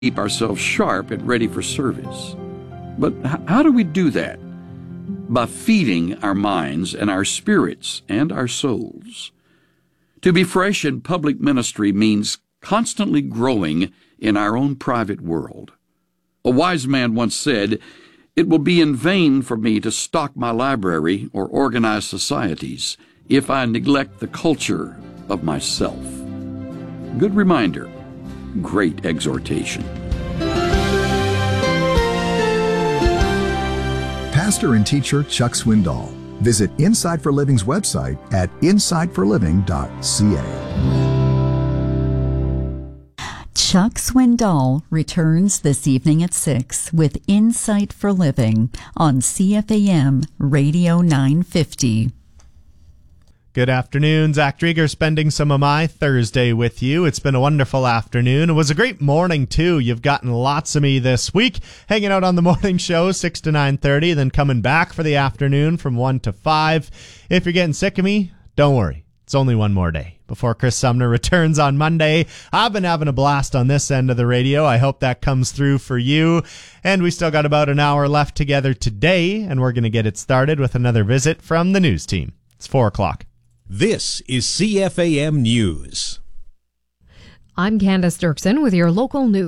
keep ourselves sharp and ready for service. But how do we do that? By feeding our minds and our spirits and our souls. To be fresh in public ministry means constantly growing in our own private world. A wise man once said, "It will be in vain for me to stock my library or organize societies if I neglect the culture of myself." Good reminder, great exhortation. Pastor and teacher Chuck Swindoll. Visit Insight for Living's website at insightforliving.ca. Chuck Swindoll returns this evening at 6 with Insight for Living on CFAM Radio 950. Good afternoon. Zach Drieger spending some of my Thursday with you. It's been a wonderful afternoon. It was a great morning, too. You've gotten lots of me this week, hanging out on the morning show 6 to 9:30, then coming back for the afternoon from 1 to 5. If you're getting sick of me, don't worry. It's only one more day before Chris Sumner returns on Monday. I've been having a blast on this end of the radio. I hope that comes through for you. And we still got about an hour left together today, and we're going to get it started with another visit from the news team. It's 4 o'clock. This is CFAM News. I'm Candace Dirksen with your local news.